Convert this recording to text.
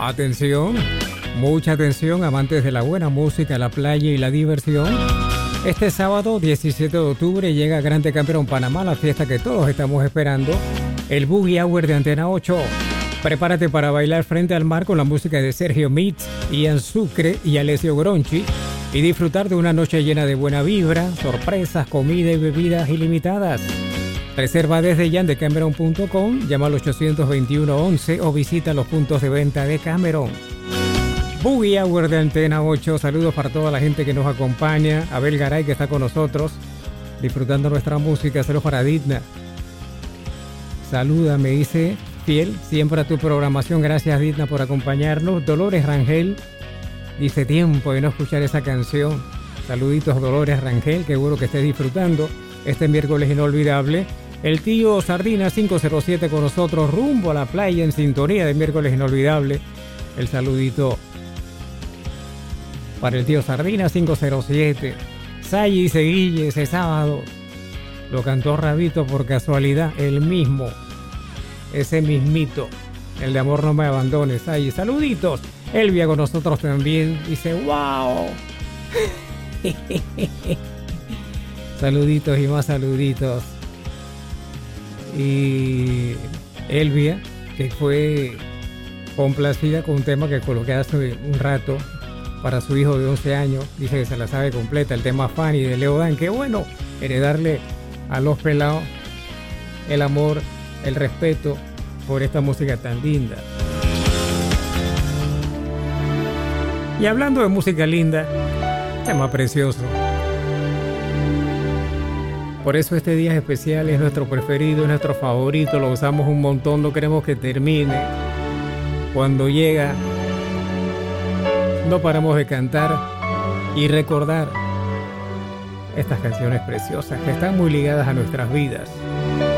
Atención, mucha atención, amantes de la buena música, la playa y la diversión. Este sábado 17 de octubre llega a Grande Cameron, Panamá, la fiesta que todos estamos esperando, el Boogie Hour de Antena 8. Prepárate para bailar frente al mar con la música de Sergio Mitz, Ian Sucre y Alessio Gronchi y disfrutar de una noche llena de buena vibra, sorpresas, comida y bebidas ilimitadas. Reserva desde ya en decameron.com, llama al 821-11 o visita los puntos de venta de Cameron. Boogie Hour de Antena 8, saludos para toda la gente que nos acompaña. Abel Garay, que está con nosotros, disfrutando nuestra música. Saludos para Digna. Saluda, me dice, fiel siempre a tu programación. Gracias, Digna, por acompañarnos. Dolores Rangel dice, tiempo de no escuchar esa canción. Saluditos, Dolores Rangel, que seguro que estés disfrutando este miércoles inolvidable. El tío Sardina 507 con nosotros, rumbo a la playa en sintonía de miércoles inolvidable. El saludito para el tío Sardina 507. Sayi dice, Guille, ese sábado lo cantó Rabito por casualidad, el mismo, ese mismito, el de Amor No Me Abandones. Sayi, saluditos. Elvia con nosotros también dice, wow. Saluditos y más saluditos. Y Elvia, que fue complacida con un tema que coloqué hace un rato para su hijo de 11 años, dice que se la sabe completa, el tema Fanny de Leo Dan. Qué bueno heredarle a los pelados el amor, el respeto por esta música tan linda. Y hablando de música linda, tema precioso. Por eso este día especial es nuestro preferido, es nuestro favorito, lo usamos un montón, no queremos que termine. Cuando llega, no paramos de cantar y recordar estas canciones preciosas que están muy ligadas a nuestras vidas.